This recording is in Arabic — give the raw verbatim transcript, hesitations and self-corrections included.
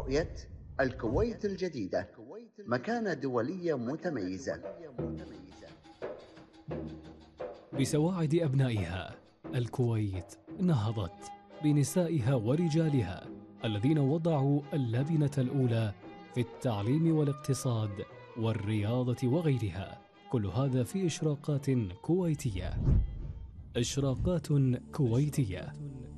رؤية الكويت الجديدة مكانة دولية متميزة. بسواعد أبنائها الكويت نهضت بنسائها ورجالها الذين وضعوا اللبنة الأولى في التعليم والاقتصاد والرياضة وغيرها، كل هذا في إشراقات كويتية. إشراقات كويتية